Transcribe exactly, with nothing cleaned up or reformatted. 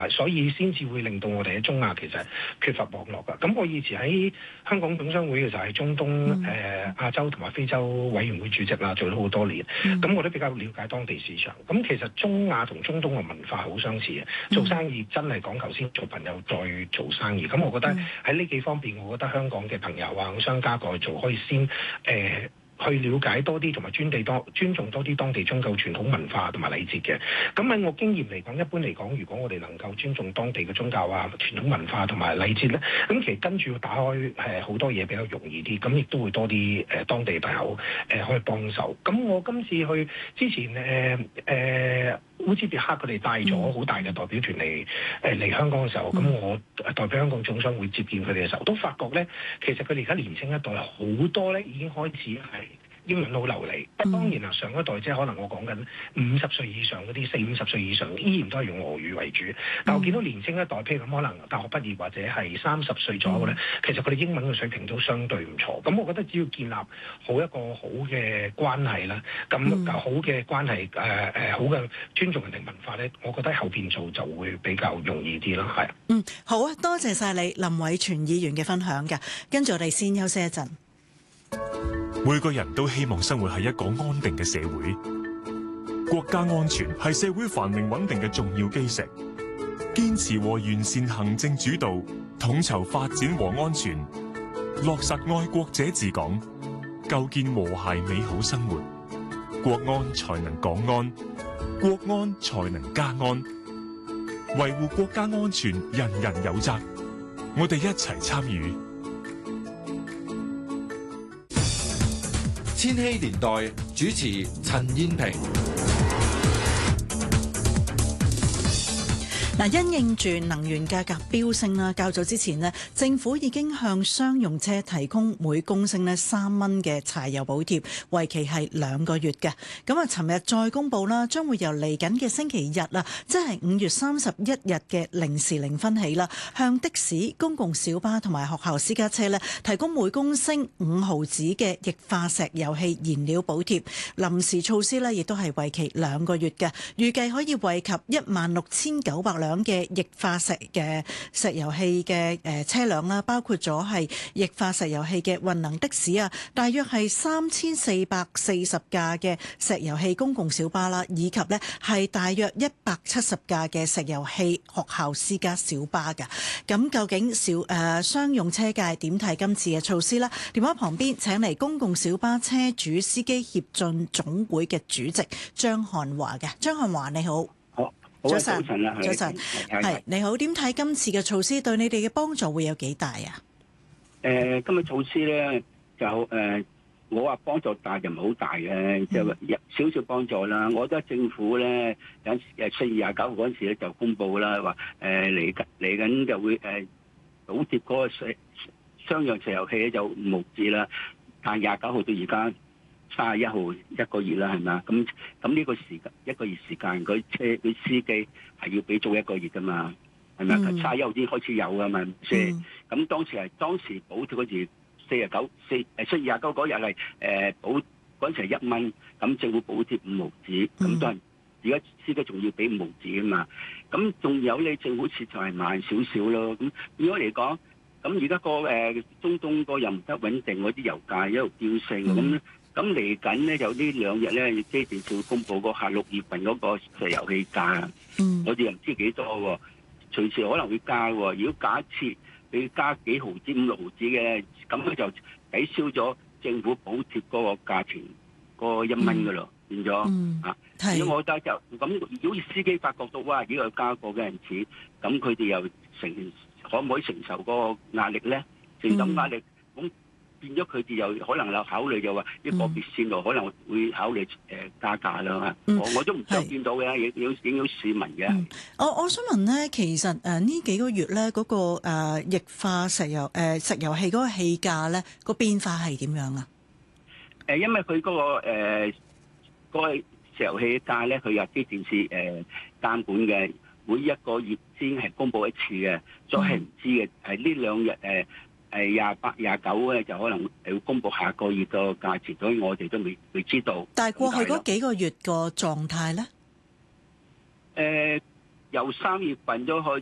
所以先至會令到我哋喺中亞其實缺乏網絡㗎。咁我以前喺香港總商會嘅就係中東、誒、呃、亞洲同埋非洲委員會主席啦，做咗好多年。咁、嗯、我都比較了解當地市場。咁其實中亞同中東嘅文化好相似嘅，做生意真係講求先做朋友再做生意。咁我覺得喺呢幾方面，我覺得香港嘅朋友啊、商家過去做可以先誒。呃去了解多啲同埋尊地多尊重多啲當地宗教傳統文化同埋禮節嘅。咁喺我經驗嚟講，一般嚟講，如果我哋能夠尊重當地嘅宗教啊、傳統文化同埋禮節咧，咁其實跟住要打開誒好多嘢比較容易啲，咁亦都會多啲誒、呃、當地朋友誒、呃、可以幫手。咁我今次去之前誒誒。呃呃烏茲別克佢哋帶咗好大嘅代表團嚟誒嚟香港嘅時候，咁、嗯、我代表香港總商會接見佢哋嘅時候，都發覺咧，其實佢哋而家年輕一代好多咧已經開始係英文好流利。不過當然啦，上一代即係可能我講緊五十歲以上嗰啲，四五十歲以上依然都係用俄語為主。但我見到年輕一代，譬如咁可能大學畢業或者係三十歲左右咧，其實佢哋英文嘅水平都相對唔錯。咁我覺得只要建立好一個好嘅關係啦，咁、嗯、好嘅關係誒誒好嘅尊重人哋文化咧，我覺得後邊做就會比較容易啲咯，係。 嗯，好啊，多謝晒你林偉全議員嘅分享㗎。跟住我哋先休息一陣。 每個人都希望生活喺一個安定嘅社會，國家安全係社會繁榮穩定嘅重要基石。堅持和完善行政主導，統籌發展和安全，落實愛國者治港，構建和諧美好生活，國安才能港安，國安才能家安。維護國家安全，人人有責。我哋一齊參與。 千禧年代主持陳燕萍。 嗱，因應住能源價格飆升啦，較早之前呢，政府已經向商用車提供每公升呢三蚊嘅柴油補貼，為期係兩個月嘅。咁啊，尋日再公佈啦，將會由嚟緊嘅星期日啦，即係五月三十一日嘅零時零分起啦，向的士、公共小巴同埋學校私家車呢提供每公升五毫子嘅液化石油氣燃料補貼。臨時措施呢亦都係為期兩個月嘅，預計可以惠及一萬六千九百輛嘅液化石嘅石油氣嘅誒車輛啦，包括咗係液化石油氣嘅混能的士啊，大約係三千四百四十架嘅石油氣公共小巴啦，以及呢係大約一百七十架嘅石油氣學校私家小巴㗎。咁究竟小誒、呃、商用車界點睇今次嘅措施呢？電話旁邊請嚟公共小巴車主司機協進總會嘅主席張漢華嘅。張漢華你好。早晨，早晨，係你好。點睇今次嘅措施對你哋嘅幫助會有幾大啊？ 誒、呃，今日措施咧就誒、呃，我話幫助大就唔係好大嘅，即係少少幫助啦。我覺得政府咧有誒四月廿九號嗰陣時咧就公佈啦，話誒嚟緊嚟緊就會誒補貼嗰個石商用石油氣咧就無止啦，但係廿九號到而家三十一號一個月啦，係咪啊？咁咁呢個時間一個月時間，佢車佢司機係要俾做一個月噶嘛，係咪啊？三十一號先開始有噶嘛，即係咁當時係當時補貼嗰時四十九四誒七月廿九嗰日係誒補嗰陣時係一蚊，咁政府補貼五毫紙，咁都係而家司機仲要俾五毫紙啊嘛，咁仲有你政府設就係慢少少咯。咁如果嚟講，咁而家個誒中東個又唔得穩定，嗰啲油價一路飆升咁。嗯咁嚟緊咧，就呢兩日咧，機電署公佈個下六月份嗰個石油氣價，嗯、我哋又唔知幾多喎，隨時可能會加喎。如果假設你加幾毫子、五六毫子嘅，咁佢就抵消咗政府補貼嗰個價錢嗰一蚊噶咯，變咗、嗯、啊。如果我覺得就咁，如果司機發覺到哇，呢個加過嘅陣時，咁佢哋又承可唔可以承受嗰個壓力咧？承受壓力咁。嗯變咗佢哋又可能有考慮，就話一個別線路可能會考慮誒加價啦。嗯、我我都唔想見到嘅，影影影響市民嘅、嗯。我我想問咧，其實誒呢、呃、幾個月咧嗰、那個、呃、液化石油誒、呃、石油氣嗰個氣價咧個變化係點樣啊？ 誒、呃，因為佢嗰、那個誒、呃那個、石油氣價咧，佢有啲電視誒監管嘅，每一個月先係公佈一次嘅，再係唔知嘅。係呢兩日誒。呃誒廿八、廿九咧就可能會公佈下個月個價錢，所以我哋都未未知道。 但係過去嗰幾個月個狀態咧？ 誒、呃， 由三月份都開